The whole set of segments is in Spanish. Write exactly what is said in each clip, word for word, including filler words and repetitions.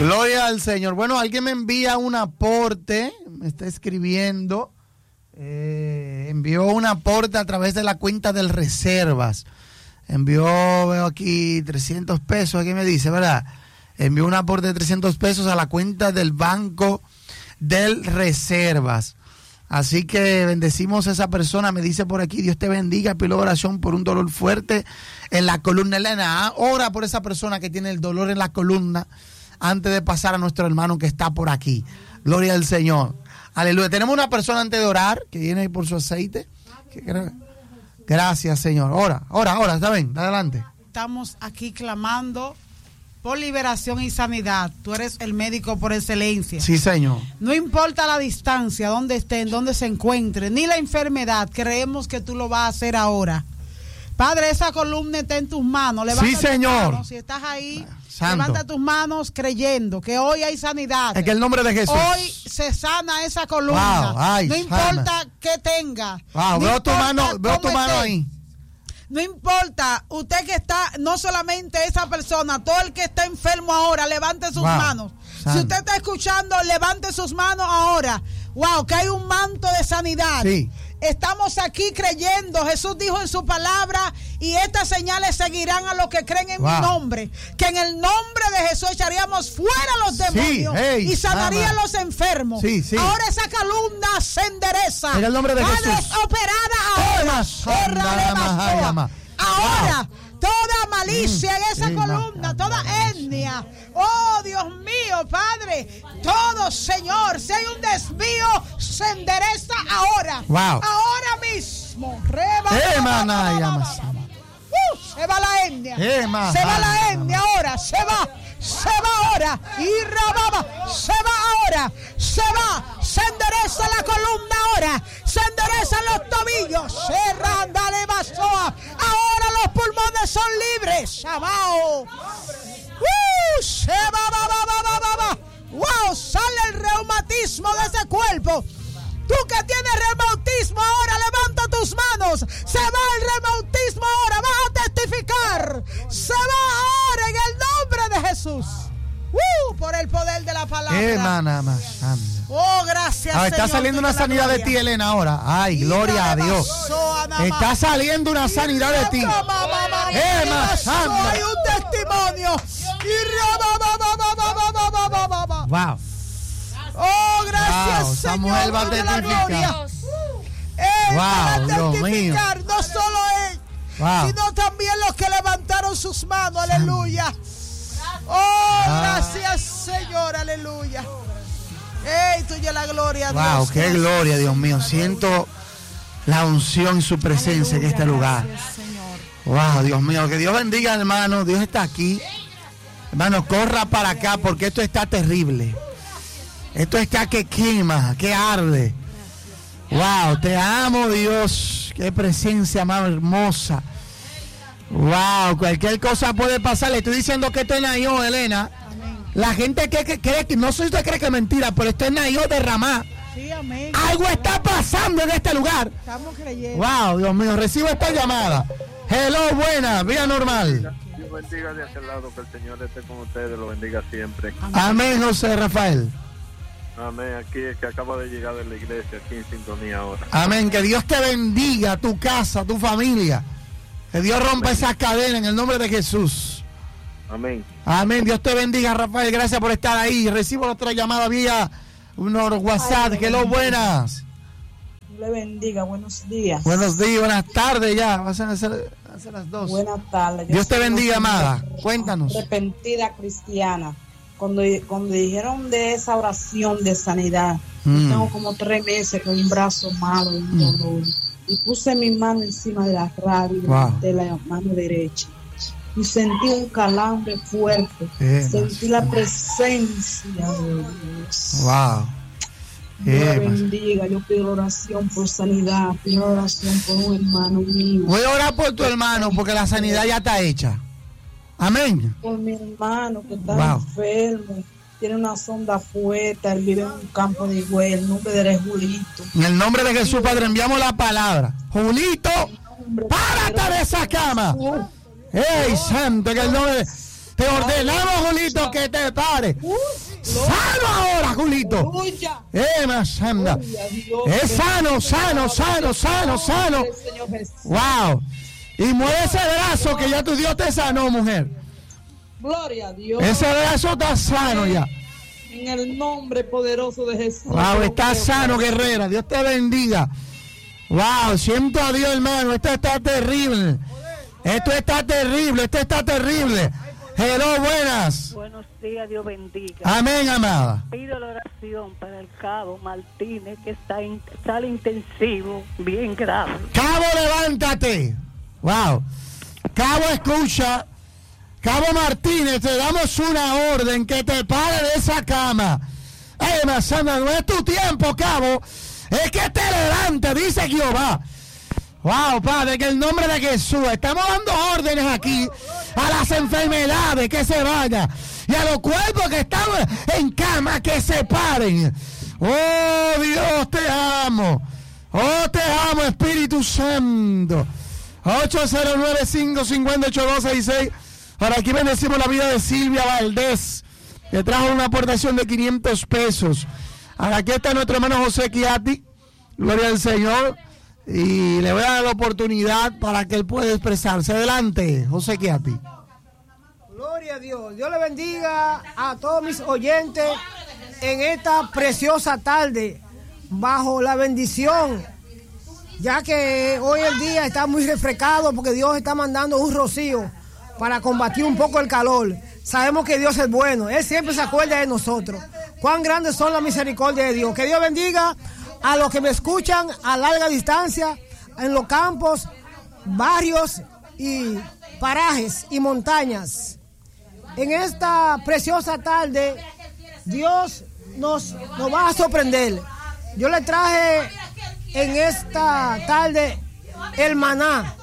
Gloria al Señor. Bueno, alguien me envía un aporte, me está escribiendo, eh, envió un aporte a través de la cuenta del Reservas. Envió, veo aquí, trescientos pesos, aquí me dice, ¿verdad? Envió un aporte de trescientos pesos a la cuenta del Banco del Reservas. Así que bendecimos a esa persona, me dice por aquí, Dios te bendiga, pido oración por un dolor fuerte en la columna. Elena, ora por esa persona que tiene el dolor en la columna antes de pasar a nuestro hermano que está por aquí. Gloria al Señor. Aleluya. Tenemos una persona antes de orar que viene ahí por su aceite. Gracias, Señor. Ora, ora, ora, está bien, adelante. Estamos aquí clamando por liberación y sanidad. Tú eres el médico por excelencia. Sí, Señor. No importa la distancia, dónde estén, dónde se encuentren, ni la enfermedad, creemos que tú lo vas a hacer ahora. Padre, esa columna está en tus manos. Levanta sí, Señor. Manos. Si estás ahí, Santo. Levanta tus manos creyendo que hoy hay sanidad. En el nombre de Jesús. Hoy se sana esa columna. Wow, ay, no importa sana. qué tenga. Wow, no veo tu mano, veo tu mano esté. ahí. No importa, usted que está, no solamente esa persona, todo el que está enfermo ahora, levante sus wow, manos. santo. Si usted está escuchando, levante sus manos ahora. Wow, que hay un manto de sanidad. Sí. Estamos aquí creyendo. Jesús dijo en su palabra, y estas señales seguirán a los que creen en wow. mi nombre. Que en el nombre de Jesús echaríamos fuera los demonios, sí, hey, y sanaría a los enfermos. Sí, sí. Ahora esa columna se endereza. En el nombre de Padre, Jesús. es operada ahora. Ahora. Ahora. Wow. Toda malicia en esa columna, toda etnia. Oh, Dios mío, Padre. Todo, Señor, si hay un desvío, se endereza ahora. Wow. Ahora mismo. Reba, eh, reba, maná, reba, llamas. reba. Uh, se va la etnia. Eh, se maná, va la llamas. etnia ahora. Se va. Se va ahora. Y rababa. Se va ahora. Se va. Se endereza la columna ahora. Se enderezan los tobillos. Se randa de basoa. Ahora los pulmones son libres. Shabao. Uh, se va, va, va, va, va, va, va. Wow, sale el reumatismo de ese cuerpo. Tú que tienes reumatismo ahora, levanta tus manos. Se va el reumatismo ahora, vas a testificar. Se va ahora en el nombre de Jesús. Uh, por el poder de la palabra. Eh, maná, más, oh, gracias, ah, está Señor, saliendo una sanidad de ti, Elena, ahora. Ay, gloria a Dios. Está saliendo una sanidad de ti. Eh, más, hay un testimonio. Wow. Oh, gracias, wow, Señor. Samuel va a testificar. Él wow, va a Dios mío. No solo él, wow. sino también los que levantaron sus manos. Aleluya. Oh, gracias, Señor. Aleluya. Ey, tuya la gloria a wow, Dios. qué gloria, Dios mío. Siento la unción y su presencia aleluya, en este lugar. Gracias, wow, Dios mío. Que Dios bendiga, hermano. Dios está aquí. Hermano, corra para acá porque esto está terrible. Esto está que quema, que arde. Wow, te amo, Dios. Qué presencia más hermosa. Wow, cualquier cosa puede pasar. Le estoy diciendo que esto es Nayo, Elena. Amén. La gente que, que cree que, no sé si usted cree que es mentira, pero esto es Nayo derramar. Sí, amén. Algo está pasando en este lugar. Estamos creyendo. Wow, Dios mío, recibo esta llamada. Hello, buena, vía normal. Dios bendiga de aquel lado, que el Señor esté con ustedes, lo bendiga siempre. Amén, amén, José Rafael. Amén, aquí es que acaba de llegar de la iglesia, aquí en sintonía ahora. Amén, que Dios te bendiga, tu casa, tu familia. Que Dios rompa amén. Esas cadenas en el nombre de Jesús. Amén. Amén, Dios te bendiga, Rafael, gracias por estar ahí. Recibo otra llamada vía unos WhatsApp, que lo buenas. Le bendiga, buenos días. Buenos días, buenas tardes ya, van a ser, van a ser las dos. Buenas tardes. Dios te bendiga, amada, cuéntanos. Arrepentida cristiana. Cuando, cuando dijeron de esa oración de sanidad, mm. tengo como tres meses con un brazo malo, un dolor, mm. y puse mi mano encima de la radio, wow. de la mano derecha, y sentí un calambre fuerte, eh, sentí la presencia de Dios. Wow. Dios eh, bendiga, yo pido oración por sanidad, pido oración por un hermano mío. Voy a orar por tu hermano porque la sanidad ya está hecha. Amén. Por mi hermano que está wow. enfermo, tiene una sonda fuerte, él vive en un campo de higuera, el nombre de él es Julito. En el nombre de Jesús, Padre, enviamos la palabra. Julito, párate de esa cama. ¡Ey, santo! Que el nombre de... Te ordenamos, Julito. Julito, que te pare. Sano ahora, Julito. Eh, Masanda. Es sano, sano, sano, sano, sano. Wow. Y mueve ese brazo que ya tu Dios te sanó, mujer. Gloria a Dios. Ese brazo está sano ya. En el nombre poderoso de Jesús. Wow, está sano, guerrera. Dios te bendiga. Wow, siento a Dios, hermano. Esto está terrible. Esto está terrible. Esto está terrible. Hello, buenas. Buenos días, Dios bendiga. Amén, amada. Pido la oración para el Cabo Martínez, que está en sala intensivo, bien grave. Cabo, levántate. Wow. Cabo, escucha. Cabo Martínez, te damos una orden que te pare de esa cama. Ey, Masana, no es tu tiempo, Cabo. Es que te levantes, dice Jehová. Wow, Padre, que en el nombre de Jesús estamos dando órdenes aquí a las enfermedades que se vayan y a los cuerpos que están en cama que se paren. Oh, Dios, te amo. Oh, te amo, Espíritu Santo. ocho cero nueve, cinco cinco ocho, dos seis seis. Ahora aquí bendecimos la vida de Silvia Valdés, que trajo una aportación de quinientos pesos. Ahora aquí está nuestro hermano José Chiati, gloria al Señor, y le voy a dar la oportunidad para que él pueda expresarse. Adelante, José Chiati. Gloria a Dios. Dios le bendiga a todos mis oyentes en esta preciosa tarde, bajo la bendición, ya que hoy el día está muy refrescado porque Dios está mandando un rocío para combatir un poco el calor. Sabemos que Dios es bueno, Él siempre se acuerda de nosotros. Cuán grandes son las misericordias de Dios. Que Dios bendiga a los que me escuchan a larga distancia, en los campos, barrios y parajes y montañas. En esta preciosa tarde, Dios nos, nos va a sorprender. Yo le traje en esta tarde el maná.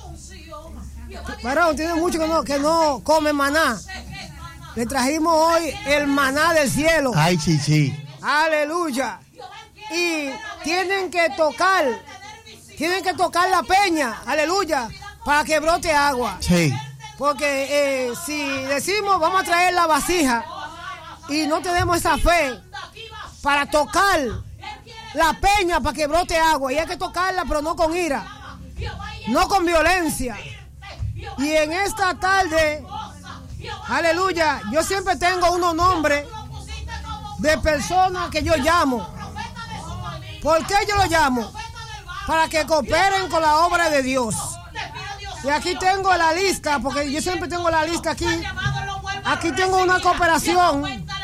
Varón, tiene mucho que no, que no come maná. Le trajimos hoy el maná del cielo. Ay, chichi. Aleluya. Y tienen que tocar, tienen que tocar la peña, aleluya, para que brote agua. Sí. Porque eh, si decimos vamos a traer la vasija y no tenemos esa fe para tocar la peña para que brote agua, y hay que tocarla pero no con ira, no con violencia. Y en esta tarde, aleluya, yo siempre tengo unos nombres de personas que yo llamo. ¿Por qué yo los llamo? Para que cooperen con la obra de Dios. Y aquí tengo la lista, porque yo siempre tengo la lista aquí. Aquí tengo una cooperación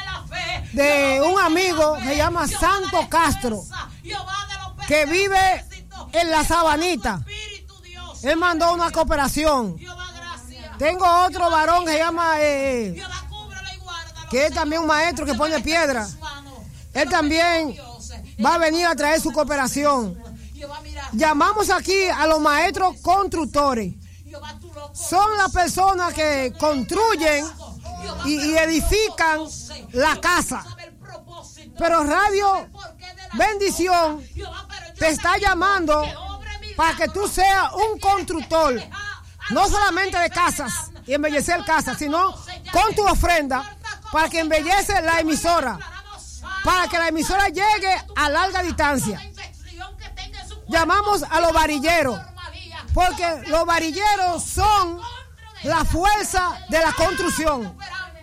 de un amigo que se llama Santo Castro, que vive en la Sabanita. Él mandó una cooperación. Tengo otro varón que se llama, eh, que es también un maestro que pone piedra. Él también va a venir a traer su cooperación. Llamamos aquí a los maestros constructores. Son las personas que construyen y, y edifican la casa. Pero Radio Bendición te está llamando para que tú seas un constructor, no solamente de casas y embellecer casas, sino con tu ofrenda para que embellece la emisora, para que la emisora llegue a larga distancia. Llamamos a los varilleros, porque los varilleros son la fuerza de la construcción.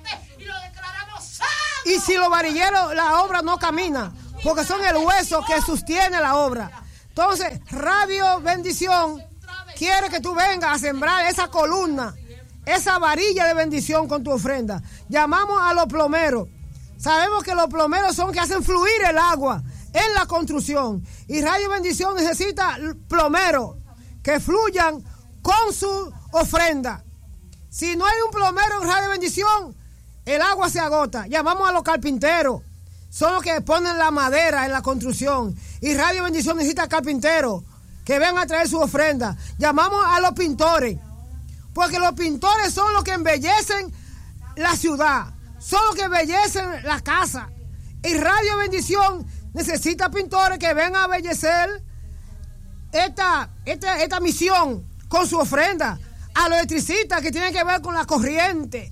Y si los varilleros, la obra no camina, porque son el hueso que sostiene la obra. Entonces, Radio Bendición quiere que tú vengas a sembrar esa columna, esa varilla de bendición con tu ofrenda. Llamamos a los plomeros. Sabemos que los plomeros son que hacen fluir el agua en la construcción. Y Radio Bendición necesita plomeros que fluyan con su ofrenda. Si no hay un plomero en Radio Bendición, el agua se agota. Llamamos a los carpinteros. Son los que ponen la madera en la construcción. Y Radio Bendición necesita carpinteros que vengan a traer su ofrenda. Llamamos a los pintores, porque los pintores son los que embellecen la ciudad, son los que embellecen la casa. Y Radio Bendición necesita pintores que vengan a embellecer esta, esta, esta misión con su ofrenda. A los electricistas que tienen que ver con la corriente.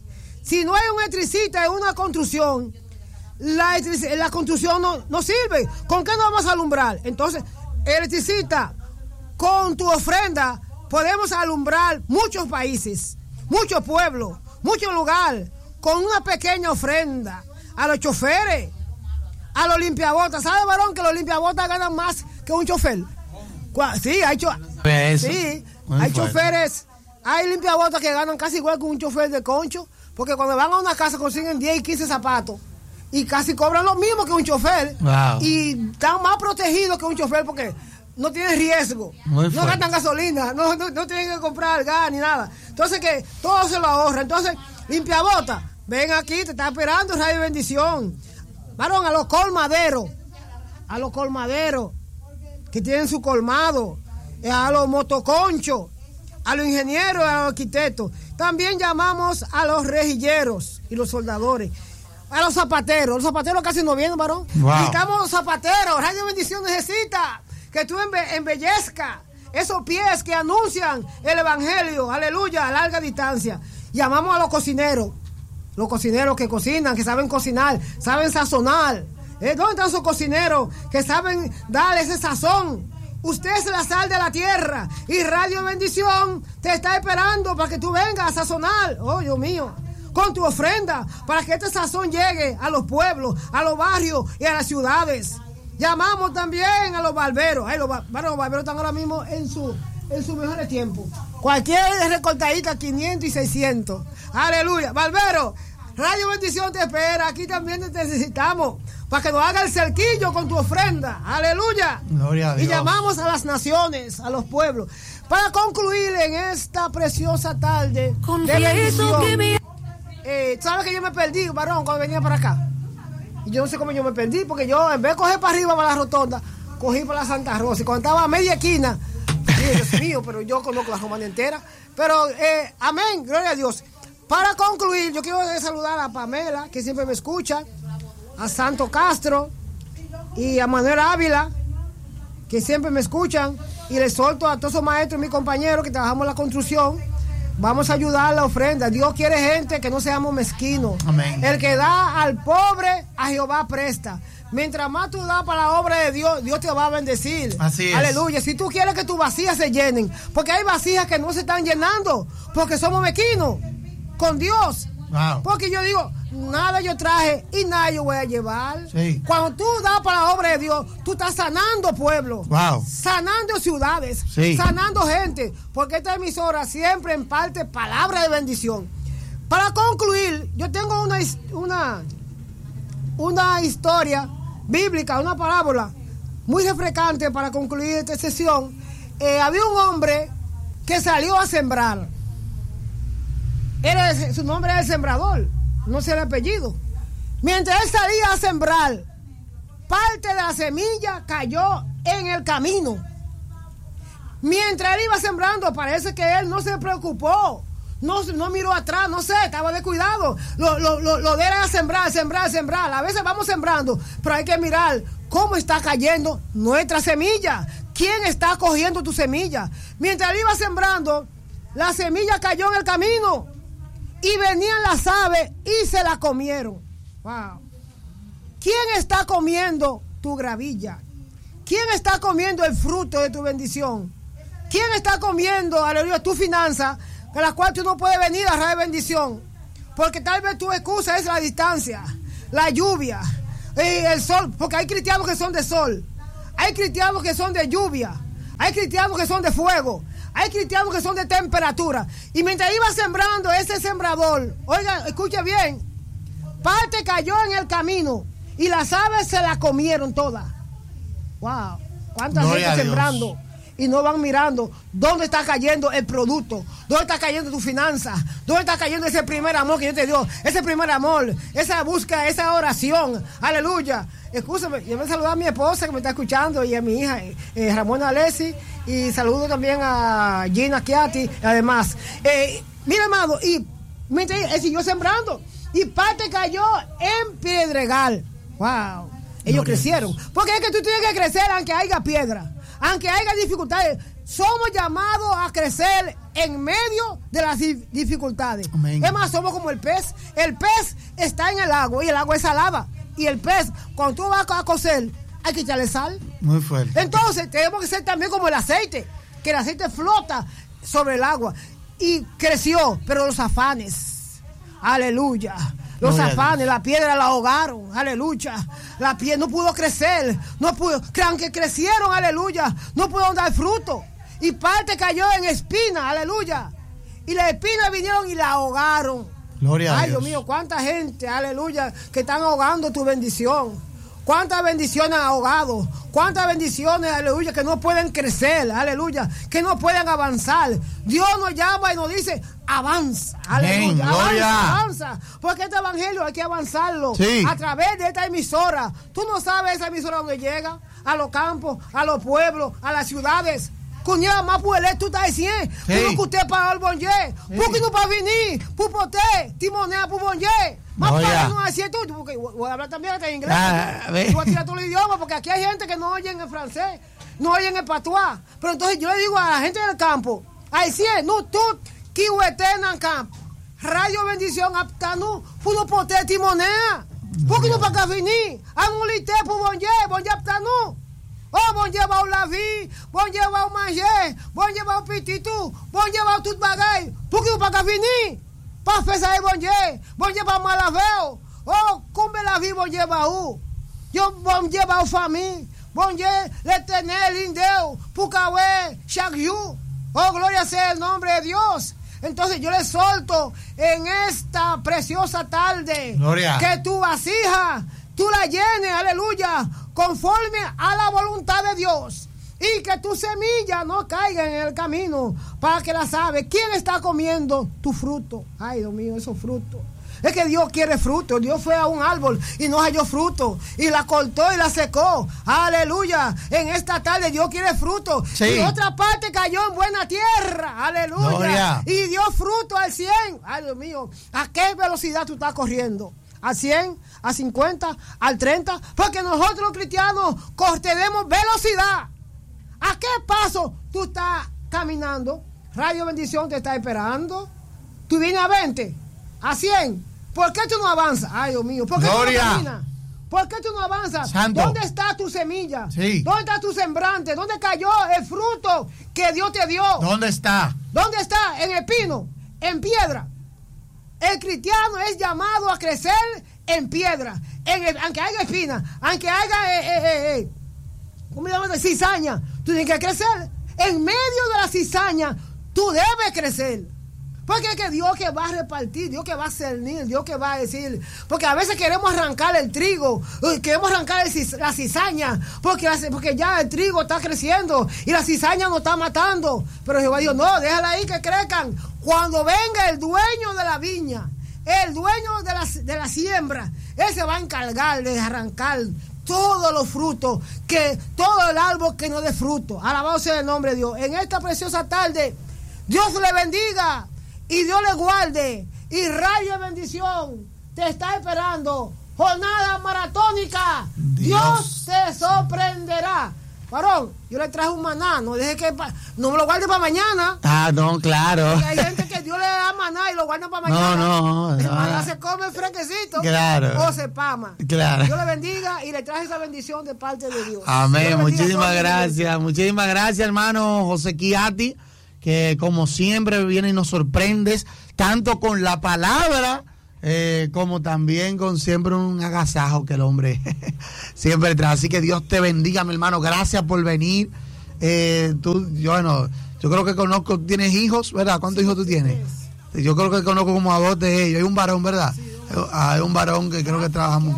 Si no hay un electricista en una construcción, la, la construcción no, no sirve. ¿Con qué nos vamos a alumbrar? Entonces, electricista, con tu ofrenda podemos alumbrar muchos países, muchos pueblos, muchos lugares, con una pequeña ofrenda. A los choferes, a los limpiabotas. ¿Sabe, varón, que los limpiabotas ganan más que un chofer? Sí, hay, cho sí, hay choferes, hay limpiabotas que ganan casi igual que un chofer de concho, porque cuando van a una casa consiguen diez y quince zapatos y casi cobran lo mismo que un chofer. Wow. Y están más protegidos que un chofer porque no tienen riesgo, Muy no fuerte. gastan gasolina, no, no, no tienen que comprar gas ni nada. Entonces que todo se lo ahorra. Entonces, limpiabotas, ven aquí, te está esperando Radio Bendición. Varón, a los colmaderos, a los colmaderos que tienen su colmado, a los motoconchos, a los ingenieros, a los arquitectos. También llamamos a los rejilleros y los soldadores, a los zapateros. Los zapateros casi no vienen, varón. Wow. Necesitamos los zapateros. Radio Bendición necesita que tú embe embellezcas esos pies que anuncian el evangelio, aleluya, a larga distancia. Llamamos a los cocineros, los cocineros que cocinan, que saben cocinar, saben sazonar. ¿Eh? ¿Dónde están esos cocineros que saben dar ese sazón? Usted es la sal de la tierra y Radio Bendición te está esperando para que tú vengas a sazonar, oh Dios mío, con tu ofrenda, para que este sazón llegue a los pueblos, a los barrios y a las ciudades. Llamamos también a los barberos. Ay, los, bar bueno, los barberos están ahora mismo en su, en su mejor tiempo. Cualquier recortadita, quinientos y seiscientos. Aleluya. Barbero, Radio Bendición te espera. Aquí también te necesitamos para que nos haga el cerquillo con tu ofrenda. Aleluya. Gloria a Dios. Y llamamos a las naciones, a los pueblos. Para concluir en esta preciosa tarde de bendición. Eh, ¿Sabes que yo me perdí, varón, cuando venía para acá? Y yo no sé cómo yo me perdí, porque yo en vez de coger para arriba, para la rotonda, cogí para la Santa Rosa. Y cuando estaba a media esquina, dije, Dios mío, pero yo conozco la Romana entera. Pero, eh, amén, gloria a Dios. Para concluir, yo quiero saludar a Pamela, que siempre me escucha, a Santo Castro y a Manuel Ávila, que siempre me escuchan. Y les solto a todos esos maestros y mis compañeros que trabajamos en la construcción. Vamos a ayudar a la ofrenda. Dios quiere gente que no seamos mezquinos. Amén. El que da al pobre, a Jehová presta. Mientras más tú das para la obra de Dios, Dios te va a bendecir. Así es. Aleluya. Si tú quieres que tus vasijas se llenen, porque hay vasijas que no se están llenando, porque somos mezquinos con Dios. Wow. Porque yo digo, nada yo traje y nada yo voy a llevar. Sí. Cuando tú das para la obra de Dios, tú estás sanando pueblos, Wow. sanando ciudades, Sí. sanando gente, porque esta emisora siempre imparte palabra de bendición. Para concluir, yo tengo una, una, una historia bíblica, una parábola muy refrescante para concluir esta sesión. Eh, había un hombre que salió a sembrar. Era, su nombre era el sembrador, no sé el apellido. Mientras él salía a sembrar, parte de la semilla cayó en el camino. Mientras él iba sembrando, parece que él no se preocupó, no, no miró atrás, no sé, estaba descuidado. Lo, lo, lo, lo de él era sembrar, sembrar, sembrar. A veces vamos sembrando, pero hay que mirar cómo está cayendo nuestra semilla. ¿Quién está cogiendo tu semilla? Mientras él iba sembrando, la semilla cayó en el camino. Y venían las aves y se la comieron. Wow. ¿Quién está comiendo tu gravilla? ¿Quién está comiendo el fruto de tu bendición? ¿Quién está comiendo, aleluya, tu finanza, de la cual tú no puedes venir a Radio Bendición? Porque tal vez tu excusa es la distancia, la lluvia, y el sol, porque hay cristianos que son de sol, hay cristianos que son de lluvia, hay cristianos que son de fuego. Hay cristianos que son de temperatura. Y mientras iba sembrando ese sembrador, oiga, escuche bien, parte cayó en el camino y las aves se la comieron todas. Wow, cuánta Gloria gente a Dios. sembrando y no van mirando dónde está cayendo el producto, dónde está cayendo tu finanza, dónde está cayendo ese primer amor que Dios te dio, ese primer amor, esa búsqueda, esa oración. Aleluya. Escúchame, yo me saludo a mi esposa que me está escuchando y a mi hija eh, Ramona Alessi, y saludo también a Gina Chiati, además. Eh, mira, hermano, y mientras él siguió sembrando y parte cayó en Piedregal. Wow. Ellos Gloria crecieron. Porque es que tú tienes que crecer aunque haya piedra, aunque haya dificultades. somos llamados a crecer en medio de las dificultades. Amén. Es más, somos como el pez. El pez está en el agua y el agua es salada. Y el pez, cuando tú vas a cocer, hay que echarle sal. Muy fuerte. Entonces, tenemos que ser también como el aceite, que el aceite flota sobre el agua. Y creció, pero los afanes, aleluya, los no, afanes, la piedra la ahogaron, aleluya, la piedra no pudo crecer, no pudo, crean que crecieron, aleluya, no pudieron dar fruto, y parte cayó en espina, aleluya, y las espinas vinieron y la ahogaron. Gloria a Ay, Dios. Dios mío, cuánta gente, aleluya, que están ahogando tu bendición. Cuántas bendiciones han ahogado, cuántas bendiciones, aleluya, que no pueden crecer, aleluya, que no pueden avanzar. Dios nos llama y nos dice, avanza, aleluya, Amén, avanza, avanza, porque este evangelio hay que avanzarlo sí. a través de esta emisora. Tú no sabes esa emisora donde llega, a los campos, a los pueblos, a las ciudades. Cuñada más puede tú estás cien, sí. Tú que usted para el bonje, porque no para venir, pupote, timonea pu bonje. Más no, para no decir tú, porque voy a hablar también en inglés. Ah, tú vas a tirar todo el idioma, porque aquí hay gente que no oye en el francés, no oye en el patuá. Pero entonces yo le digo a la gente del campo, ay cien, no tú, kiwetenan campo, radio bendición aptanu, puno pote timonea, porque no para venir, amulite pu bonje, bonje aptanu. Oh, bon lleva la vie, bon lleva un manger, bon lleva un petitu, bon lleva tout bagay. Pour que vous pas venir? Pas faire ça bon Dieu. Bon lleva malaveo. Oh, comme la vie bon lleva où? Yo bon lleva famille. Bon Dieu, l'Éternel indeo, pour cawe chaque jour. Oh, gloria sea el nombre de Dios. Entonces yo le solto en esta preciosa tarde Gloria. Que tu vasija tú la llenes, aleluya, conforme a la voluntad de Dios. Y que tu semilla no caiga en el camino para que la sabe. ¿Quién está comiendo tu fruto? Ay, Dios mío, esos frutos. Es que Dios quiere fruto. Dios fue a un árbol y no halló fruto. Y la cortó y la secó. Aleluya. En esta tarde Dios quiere fruto. Sí. Y otra parte cayó en buena tierra. Aleluya. Gloria. Y dio fruto al cien. Ay, Dios mío. ¿A qué velocidad tú estás corriendo? ¿A cien? ¿A cincuenta? ¿Al treinta? Porque nosotros los cristianos tenemos velocidad. ¿A qué paso tú estás caminando? Radio Bendición te está esperando. Tú vienes a veinte, a cien. ¿Por qué tú no avanzas? Ay, Dios mío. ¿Por qué Gloria. tú no caminas? ¿Por qué tú no avanzas? Santo. ¿Dónde está tu semilla? Sí. ¿Dónde está tu sembrante? ¿Dónde cayó el fruto que Dios te dio? ¿Dónde está? ¿Dónde está? En el pino, en piedra. El cristiano es llamado a crecer en piedra, en el, aunque haya espina, aunque haya, eh, eh, eh, eh, ¿cómo se llama? Cizaña. Tú tienes que crecer. En medio de la cizaña, tú debes crecer. Porque es que Dios que va a repartir, Dios que va a cernir, Dios que va a decir. Porque a veces queremos arrancar el trigo, queremos arrancar el, la cizaña, porque, la, porque ya el trigo está creciendo y la cizaña nos está matando. Pero Jehová dijo, no, déjala ahí que crezcan. Cuando venga el dueño de la viña, el dueño de la, de la siembra, él se va a encargar de arrancar todos los frutos, que todo el árbol que no dé fruto. Alabado sea el nombre de Dios. En esta preciosa tarde, Dios le bendiga y Dios le guarde. Y rayo de bendición te está esperando. Jornada maratónica. Dios, Dios te sorprenderá. Varón, yo le traje un maná, no deje que no me lo guarde para mañana. Ah, no, claro. Porque hay gente que Dios le da maná y lo guarda para mañana. No, no, El no. maná se come fresquecito. Claro. O se pama. Claro. Dios le bendiga y le traje esa bendición de parte de Dios. Amén. Dios Muchísimas gracias. Muchísimas gracias, hermano José Chiatti, que como siempre viene y nos sorprendes, tanto con la palabra, eh, como también con siempre un agasajo que el hombre siempre trae. Así que Dios te bendiga, mi hermano. Gracias por venir. Eh, tú, yo, bueno, yo creo que conozco, tienes hijos, ¿verdad? ¿Cuántos sí, hijos tú tienes? Yo creo que conozco como a dos de ellos. Hay un varón, ¿verdad? Sí, hay un varón que creo que trabajamos.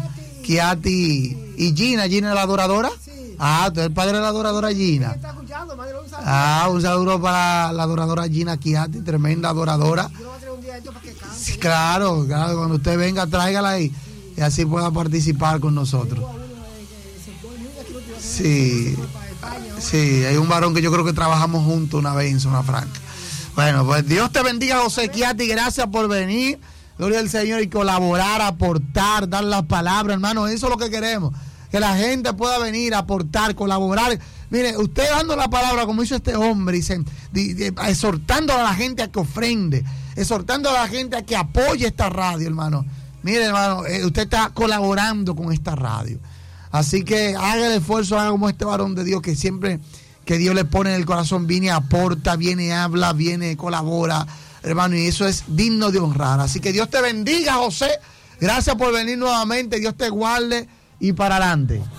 Chiatti y Gina. ¿Gina es la adoradora? Sí. Ah, tú eres el padre de la adoradora Gina. Está escuchando, madre, un saludo. Ah, un saludo para la adoradora Gina Chiatti, tremenda adoradora. Yo lo voy a traer un día esto para que cante. Claro, claro, cuando usted venga, tráigala ahí y así pueda participar con nosotros. Sí, sí, hay un varón que yo creo que trabajamos juntos una vez en Zona Franca. Bueno, pues Dios te bendiga, José Chiatti, gracias por venir. Gloria al Señor y colaborar, aportar, dar las palabras, hermano, eso es lo que queremos. Que la gente pueda venir, aportar, colaborar Mire, usted dando la palabra, como hizo este hombre, dice, di, di, exhortando a la gente a que ofrende, exhortando a la gente a que apoye esta radio, hermano. Mire, hermano, eh, usted está colaborando con esta radio. Así que haga el esfuerzo, haga como este varón de Dios que siempre que Dios le pone en el corazón, viene, aporta, viene, habla, viene, colabora, hermano, y eso es digno de honrar. Así que Dios te bendiga, José. Gracias por venir nuevamente, Dios te guarde y para adelante.